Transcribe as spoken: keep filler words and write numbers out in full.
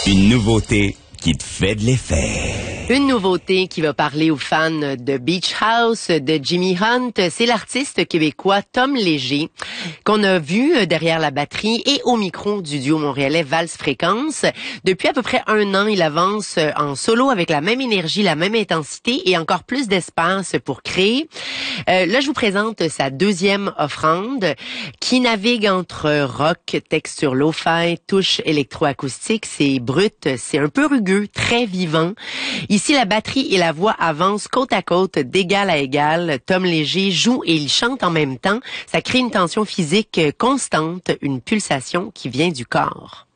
Une nouveauté qui te fait de l'effet. Une nouveauté qui va parler aux fans de Beach House, de Jimmy Hunt, c'est l'artiste québécois Tom Léger, qu'on a vu derrière la batterie et au micro du duo montréalais Valse Fréquence. Depuis à peu près un an, il avance en solo avec la même énergie, la même intensité et encore plus d'espace pour créer. Euh, là, je vous présente sa deuxième offrande qui navigue entre rock, texture lo-fi, touche électroacoustique. C'est brut, c'est un peu rugueux, très vivant. Ici, la batterie et la voix avancent côte à côte, d'égal à égal. Tom Léger joue et il chante en même temps. Ça crée une tension physique constante, une pulsation qui vient du corps.